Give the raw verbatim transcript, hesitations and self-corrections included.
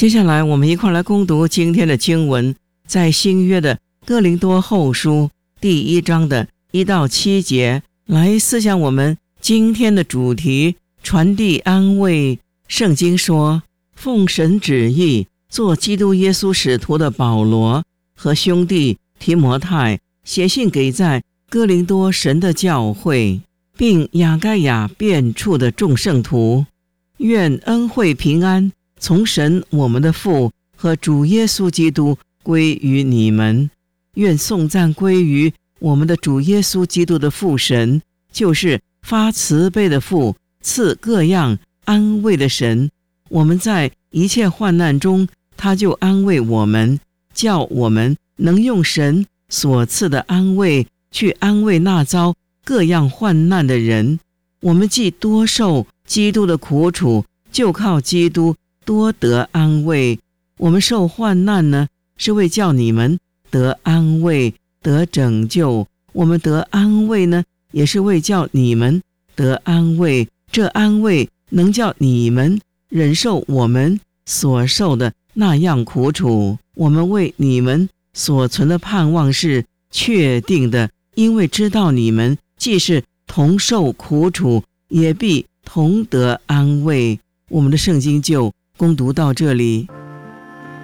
接下来我们一块来攻读今天的经文，在新约的哥林多后书第一章的一到七节，来思想我们今天的主题，传递安慰。圣经说，奉神旨意做基督耶稣使徒的保罗和兄弟提摩太，写信给在哥林多神的教会，并亚该亚遍处的众圣徒，愿恩惠平安从神我们的父和主耶稣基督归于你们。愿颂赞归于我们的主耶稣基督的父神，就是发慈悲的父，赐各样安慰的神。我们在一切患难中，他就安慰我们，叫我们能用神所赐的安慰去安慰那遭各样患难的人。我们既多受基督的苦楚，就靠基督多得安慰。我们受患难呢，是为叫你们得安慰，得拯救；我们得安慰呢，也是为叫你们得安慰。这安慰能叫你们忍受我们所受的那样苦楚。我们为你们所存的盼望是确定的，因为知道你们既是同受苦楚，也必同得安慰。我们的圣经就攻读到这里。